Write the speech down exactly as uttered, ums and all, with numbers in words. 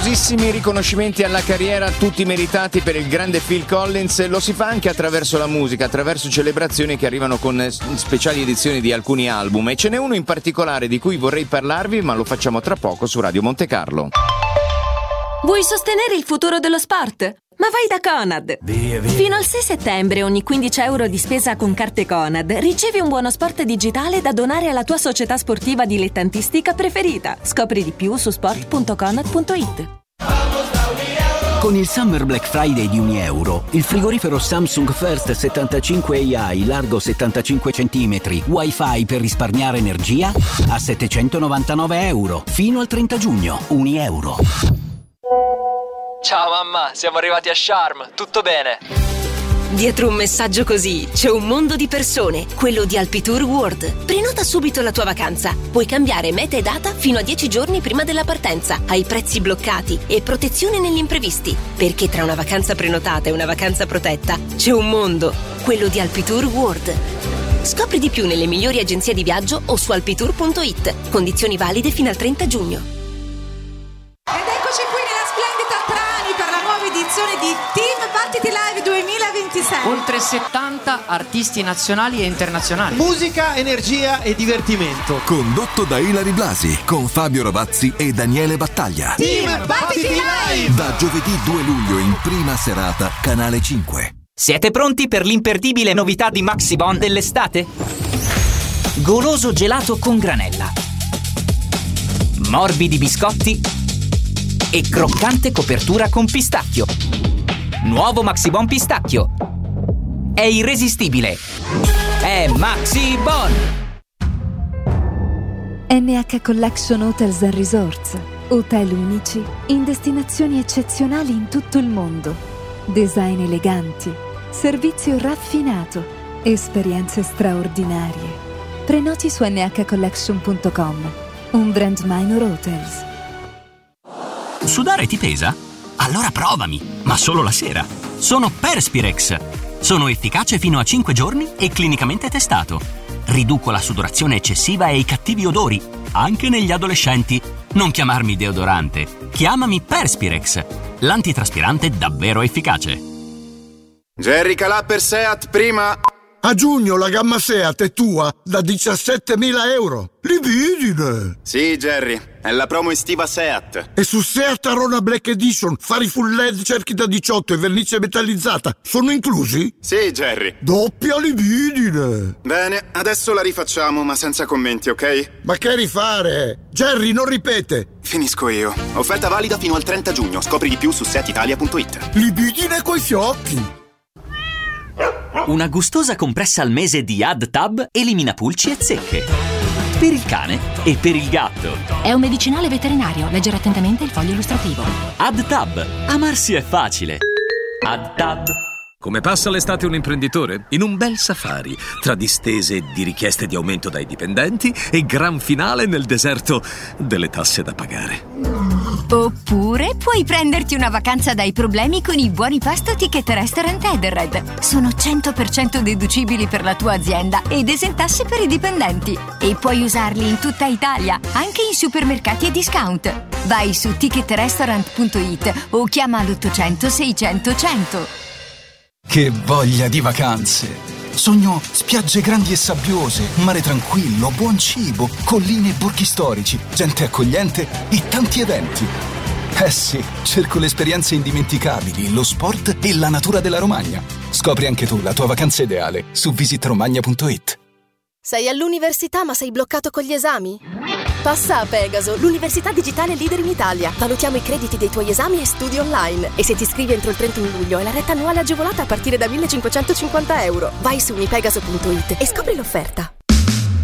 Numerosissimi riconoscimenti alla carriera, tutti meritati per il grande Phil Collins. Lo si fa anche attraverso la musica, attraverso celebrazioni che arrivano con speciali edizioni di alcuni album, e ce n'è uno in particolare di cui vorrei parlarvi, ma lo facciamo tra poco su Radio Monte Carlo. Vuoi sostenere il futuro dello sport? Ma vai da Conad! Via, via. Fino al sei settembre ogni quindici euro di spesa con carte Conad ricevi un buono sport digitale da donare alla tua società sportiva dilettantistica preferita. Scopri di più su sport punto conad punto it. Con il Summer Black Friday di Unieuro, il frigorifero Samsung First settantacinque A I largo settantacinque centimetri, Wi-Fi per risparmiare energia a settecentonovantanove euro fino al trenta giugno. Unieuro. Ciao mamma, siamo arrivati a Sharm, tutto bene? Dietro un messaggio così c'è un mondo di persone, quello di Alpitour World. Prenota subito la tua vacanza. Puoi cambiare meta e data fino a dieci giorni prima della partenza, hai prezzi bloccati e protezione negli imprevisti. Perché tra una vacanza prenotata e una vacanza protetta c'è un mondo, quello di Alpitour World. Scopri di più nelle migliori agenzie di viaggio o su alpitour punto it. Condizioni valide fino al trenta giugno. Ed eccoci qui nella splendida Trani per la nuova edizione di Team Battiti Live duemilaventisei. Oltre settanta artisti nazionali e internazionali. Musica, energia e divertimento. Condotto da Ilary Blasi con Fabio Ravazzi e Daniele Battaglia. Team Battiti Live! Da giovedì due luglio in prima serata, Canale cinque. Siete pronti per l'imperdibile novità di Maxibon dell'estate? Goloso gelato con granella, morbidi biscotti e croccante copertura con pistacchio. Nuovo Maxibon pistacchio. È irresistibile. È Maxibon. N H Collection Hotels and Resorts. Hotel unici in destinazioni eccezionali in tutto il mondo. Design eleganti, servizio raffinato, esperienze straordinarie. Prenoti su n h collection punto com, un brand Minor Hotels. Sudare ti pesa? Allora provami, ma solo la sera. Sono Perspirex. Sono efficace fino a cinque giorni e clinicamente testato. Riduco la sudorazione eccessiva e i cattivi odori, anche negli adolescenti. Non chiamarmi deodorante, chiamami Perspirex, l'antitraspirante davvero efficace. Jerry Calà per Seat prima. A giugno la gamma Seat è tua da diciassettemila euro. Libidine! Sì, Jerry, è la promo estiva Seat. E su Seat Arona Black Edition, fari full L E D, cerchi da diciotto e vernice metallizzata sono inclusi? Sì, Jerry. Doppia libidine! Bene, adesso la rifacciamo, ma senza commenti, ok? Ma che rifare? Jerry, non ripete! Finisco io. Offerta valida fino al trenta giugno. Scopri di più su seat italia punto it. Libidine coi fiocchi! Una gustosa compressa al mese di AdTab elimina pulci e zecche. Per il cane e per il gatto. È un medicinale veterinario. Leggere attentamente il foglio illustrativo. AdTab. Amarsi è facile. AdTab. Come passa l'estate un imprenditore? In un bel safari, tra distese di richieste di aumento dai dipendenti e gran finale nel deserto delle tasse da pagare. Oppure puoi prenderti una vacanza dai problemi con i buoni pasto Ticket Restaurant Edenred. Sono cento per cento deducibili per la tua azienda ed esentasse per i dipendenti. E puoi usarli in tutta Italia, anche in supermercati e discount. Vai su ticket restaurant punto it o chiama l'ottocento seicento cento. Che voglia di vacanze! Sogno spiagge grandi e sabbiose, mare tranquillo, buon cibo, colline e borghi storici, gente accogliente e tanti eventi. Eh sì, cerco le esperienze indimenticabili, lo sport e la natura della Romagna. Scopri anche tu la tua vacanza ideale su visit romagna punto it. Sei all'università ma sei bloccato con gli esami? Passa a Pegaso, l'università digitale leader in Italia. Valutiamo i crediti dei tuoi esami e studi online. E se ti iscrivi entro il trentuno luglio hai la retta annuale agevolata a partire da millecinquecentocinquanta euro. Vai su unipegaso punto it e scopri l'offerta.